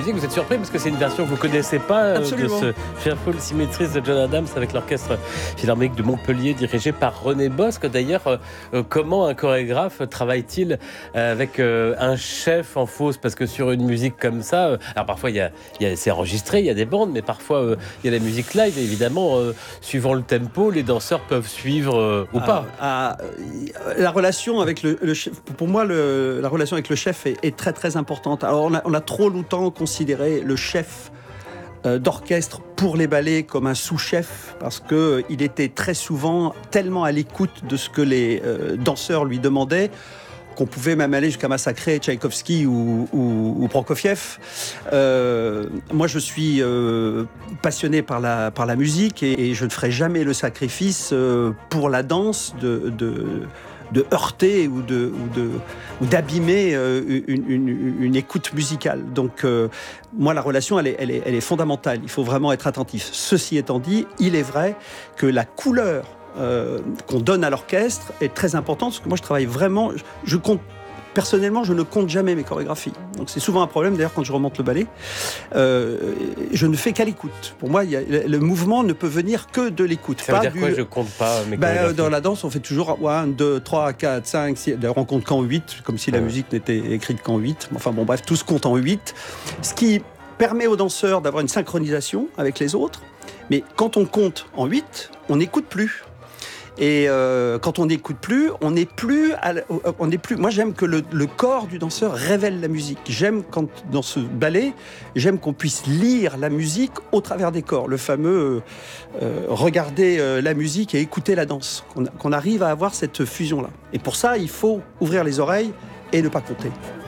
musique. Vous êtes surpris parce que c'est une version que vous ne connaissez pas de ce Fearful Symmetries de John Adams avec l'Orchestre Philharmonique de Montpellier dirigé par René Bosque. D'ailleurs, comment un chorégraphe travaille-t-il avec un chef en fosse? Parce que sur une musique comme ça, alors parfois c'est enregistré, il y a des bandes, mais parfois il y a la musique live. Et évidemment, suivant le tempo, les danseurs peuvent suivre ou pas. La relation avec le chef, pour moi, la relation avec le chef est très très importante. Alors on a trop longtemps considéré le chef d'orchestre pour les ballets comme un sous-chef parce qu'il était très souvent tellement à l'écoute de ce que les danseurs lui demandaient qu'on pouvait même aller jusqu'à massacrer Tchaïkovski ou Prokofiev. Moi, je suis passionné par la musique et je ne ferai jamais le sacrifice pour la danse de heurter ou d'abîmer une écoute musicale. Donc, moi, la relation, elle est fondamentale. Il faut vraiment être attentif. Ceci étant dit, il est vrai que la couleur qu'on donne à l'orchestre est très importante, parce que moi, je travaille vraiment... Personnellement, je ne compte jamais mes chorégraphies. Donc c'est souvent un problème, d'ailleurs, quand je remonte le ballet. Je ne fais qu'à l'écoute. Pour moi, le mouvement ne peut venir que de l'écoute. Ça veut dire quoi, je compte pas mes chorégraphies? Dans la danse, on fait toujours 1, 2, 3, 4, 5, 6... D'ailleurs, on compte qu'en 8, comme si la musique n'était écrite qu'en 8. Enfin bon, bref, tout se compte en 8. Ce qui permet aux danseurs d'avoir une synchronisation avec les autres. Mais quand on compte en 8, on n'écoute plus. Et quand on n'écoute plus, on n'est plus. Moi, j'aime que le corps du danseur révèle la musique. J'aime dans ce ballet, j'aime qu'on puisse lire la musique au travers des corps. Le fameux regarder la musique et écouter la danse. Qu'on arrive à avoir cette fusion-là. Et pour ça, il faut ouvrir les oreilles et ne pas compter.